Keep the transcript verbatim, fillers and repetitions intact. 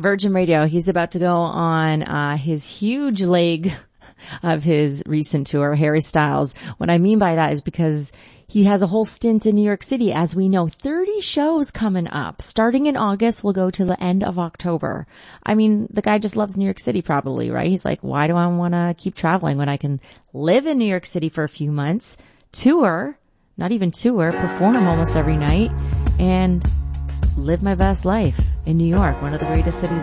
Virgin Radio. He's about to go on uh his huge leg of his recent tour, Harry Styles. What I mean by that is because he has a whole stint in New York City. As we know, thirty shows coming up. Starting in August, we'll go to the end of October. I mean, the guy just loves New York City probably, right? He's like, why do I want to keep traveling when I can live in New York City for a few months, tour, not even tour, perform almost every night, and live my best life in New York, one of the greatest cities